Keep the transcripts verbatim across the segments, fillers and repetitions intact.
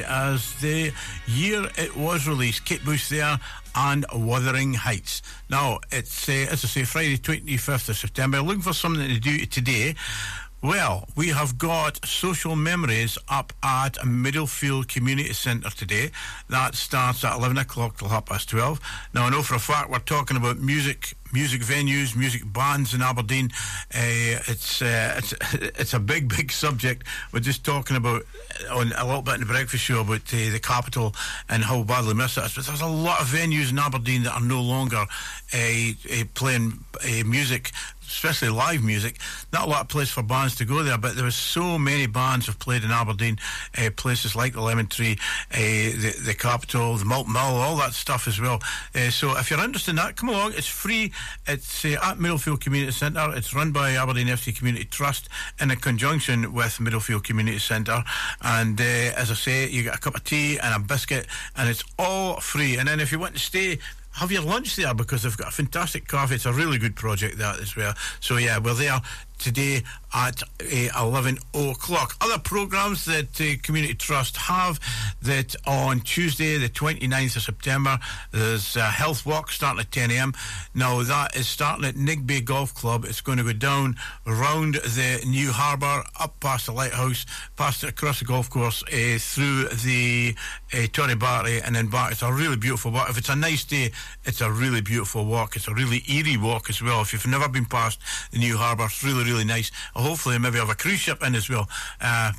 as the year it was released. Kate Bush there and Wuthering Heights. Now, it's, uh, as I say, Friday twenty-fifth of September. Looking for something to do today. Well, we have got Social Memories up at Middlefield Community Centre today. That starts at eleven o'clock till half past twelve. Now, I know for a fact we're talking about music music venues, music bands in Aberdeen. Uh, it's, uh, it's it's a big, big subject. We're just talking about, on a little bit in the breakfast show, about uh, the capital and how badly missed it is. But there's a lot of venues in Aberdeen that are no longer uh, uh, playing uh, music, especially live music. Not a lot of place for bands to go there, but there was so many bands have played in Aberdeen, uh, places like the Lemon Tree, uh, the, the Capitol, the Malt Mill, all that stuff as well. Uh, so if you're interested in that, come along. It's free. It's uh, at Middlefield Community Centre. It's run by Aberdeen F C Community Trust in a conjunction with Middlefield Community Centre. And uh, as I say, you get a cup of tea and a biscuit, and it's all free. And then if you want to stay, have your lunch there, because they've got a fantastic coffee. It's a really good project, that as well. So yeah, we're there today at uh, eleven o'clock. Other programmes that uh, Community Trust have, that on Tuesday the twenty-ninth of September there's a health walk starting at ten a.m. Now that is starting at Nigbay Golf Club. It's going to go down around the New Harbour, up past the lighthouse, past across the golf course, uh, through the uh, Torry Battery and then back. It's a really beautiful walk. If it's a nice day, it's a really beautiful walk. It's a really eerie walk as well. If you've never been past the New Harbour, it's really, really nice. Hopefully maybe have a cruise ship in as well. Uh,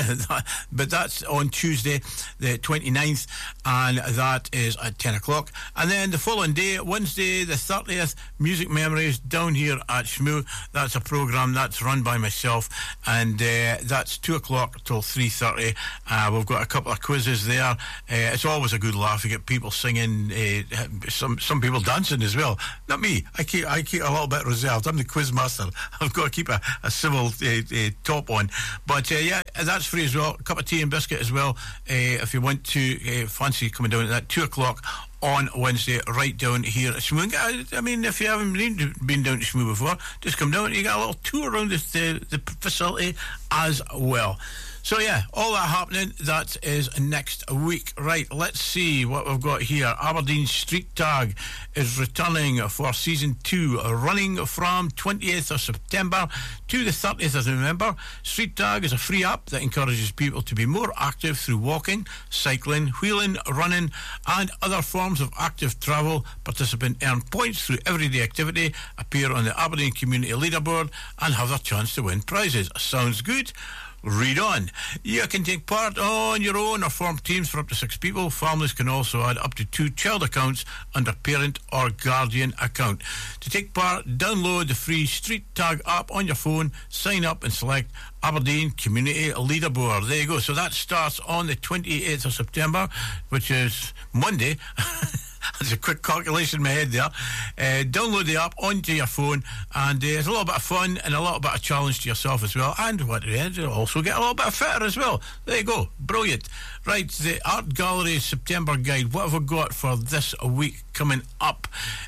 but that's on Tuesday the twenty-ninth, and that is at ten o'clock. And then the following day, Wednesday the thirtieth, Music Memories down here at Shmoo. That's a programme that's run by myself, and uh, that's two o'clock till three thirty. Uh, we've got a couple of quizzes there. Uh, it's always a good laugh. You get people singing, uh, some some people dancing as well. Not me. I keep I keep a little bit reserved. I'm the quiz master. I've got to keep a, a civil uh, uh, top on. But uh, yeah, that's free as well. A cup of tea and biscuit as well, uh, if you want to uh, fancy coming down at that two o'clock on Wednesday, right down here at Shmoo. I mean, if you haven't been, been down to Shmoo before, just come down and you get a little tour around the, the, the facility as well. So yeah, all that happening, that is next week. Right, let's see what we've got here. Aberdeen Street Tag is returning for season two, running from twentieth of September to the thirtieth of November. Street Tag is a free app that encourages people to be more active through walking, cycling, wheeling, running and other forms of active travel. Participants earn points through everyday activity, appear on the Aberdeen Community Leaderboard and have their chance to win prizes. Sounds good? Read on. You can take part on your own or form teams for up to six people. Families can also add up to two child accounts under parent or guardian account. To take part, download the free Street Tag app on your phone, sign up and select Aberdeen Community Leaderboard. There you go. So that starts on the twenty-eighth of September, which is Monday. That's a quick calculation in my head there. Uh, download the app onto your phone, and uh, it's a little bit of fun and a little bit of challenge to yourself as well. And what it is, you'll also get a little bit of fitter as well. There you go. Brilliant. Right, the Art Gallery September guide. What have we got for this week coming up?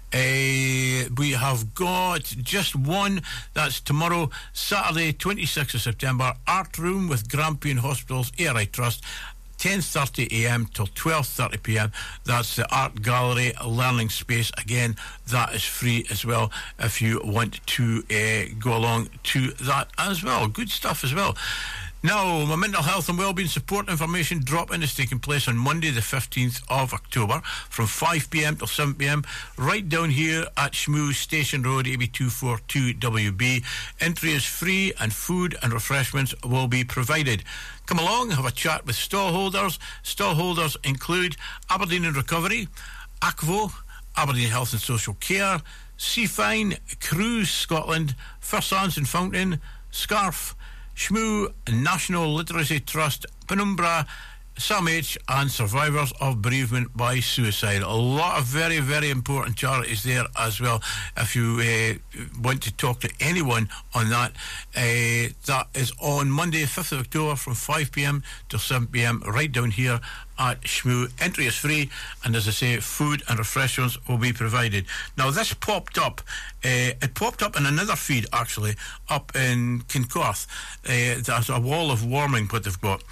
Uh, we have got just one. That's tomorrow, Saturday, twenty-sixth of September. Art Room with Grampian Hospital's A R I Trust. ten thirty a.m. till twelve thirty p.m. That's the Art Gallery Learning Space. Again, that is free as well if you want to uh, go along to that as well. Good stuff as well. Now, my mental health and wellbeing support information drop-in is taking place on Monday the fifteenth of October from five p.m. till seven p.m. right down here at Shmoo Station Road, A B two forty-two W B. Entry is free and food and refreshments will be provided. Come along, have a chat with stallholders. Stallholders include Aberdeen and Recovery, A C V O, Aberdeen Health and Social Care, Seafine, Cruise Scotland, First Lands and Fountain, Scarf, Shmoo National Literacy Trust, Penumbra, Sam H and Survivors of Bereavement by Suicide. A lot of very, very important charities there as well. If you uh, want to talk to anyone on that, uh, that is on Monday, fifth of October from five p.m. to seven p.m. right down here at Shmoo. Entry is free, and as I say, food and refreshments will be provided. Now, this popped up. Uh, it popped up in another feed, actually, up in Kincorth. Uh, there's a wall of warming what they've got.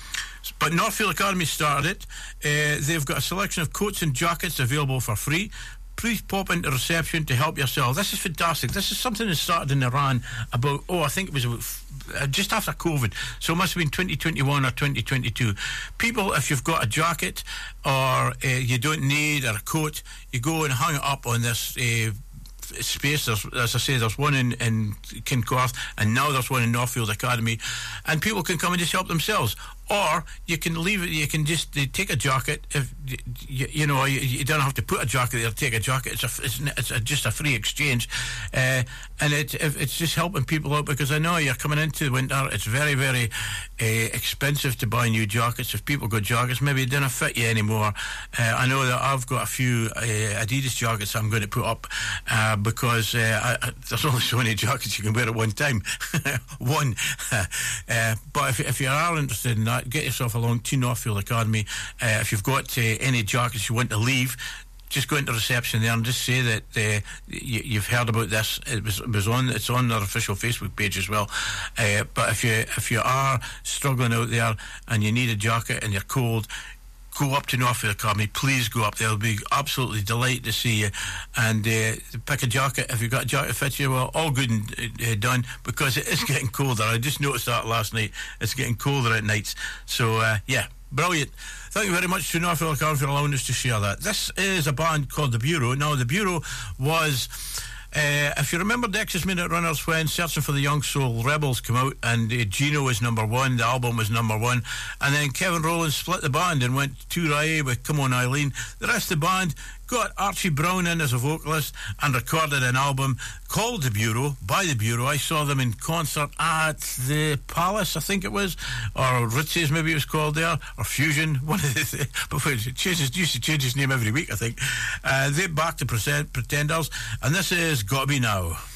But Northfield Academy started it. Uh, they've got a selection of coats and jackets available for free. Please pop into reception to help yourself. This is fantastic. This is something that started in Iran about, oh, I think it was about uh, just after COVID. So it must have been twenty twenty-one or twenty twenty-two. People, if you've got a jacket or uh, you don't need or a coat, you go and hang it up on this uh, space. There's, as I say, there's one in, in Kincorth, and now there's one in Northfield Academy, and people can come and just help themselves. Or you can leave it. You can just uh, take a jacket. If you, you know, you, you don't have to put a jacket there. Take a jacket. It's a, it's, it's a, just a free exchange, uh, and it, it's just helping people out, because I know you're coming into the winter. It's very, very uh, expensive to buy new jackets. If people got jackets, maybe they don't fit you anymore. Uh, I know that I've got a few uh, Adidas jackets I'm going to put up uh, because uh, I, I, there's only so many jackets you can wear at one time. one, uh, but if, if you are interested in that, get yourself along to Northfield Academy. Uh, if you've got uh, any jackets you want to leave, just go into reception there and just say that uh, you, you've heard about this. It was, it was on. It's on their official Facebook page as well. Uh, but if you if you are struggling out there and you need a jacket and you're cold, go up to Northfield Academy. Please go up there. They'll be absolutely delighted to see you. And uh, pick a jacket. If you've got a jacket that fits you, well, all good and uh, done, because it is getting colder. I just noticed that last night. It's getting colder at nights. So, uh, yeah, brilliant. Thank you very much to Northfield Academy for allowing us to share that. This is a band called The Bureau. Now, The Bureau was... Uh, if you remember Dexys Minute Runners, when Searching for the Young Soul Rebels came out, and uh, Gino was number one, the album was number one, and then Kevin Rowland split the band and went to Rye with Come On Eileen. The rest of the band got Archie Brown in as a vocalist and recorded an album called The Bureau, by The Bureau. I saw them in concert at the Palace, I think it was, or Ritzi's maybe it was called there, or Fusion, one of the but it changes, used to change his name every week, I think. Uh, they're back to present Pretenders, and this is Gotta Be Now.